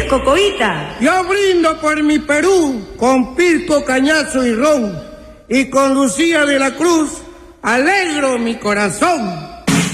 Cocoíta. Yo brindo por mi Perú con pisco, cañazo y ron. Y con Lucía de la Cruz alegro mi corazón.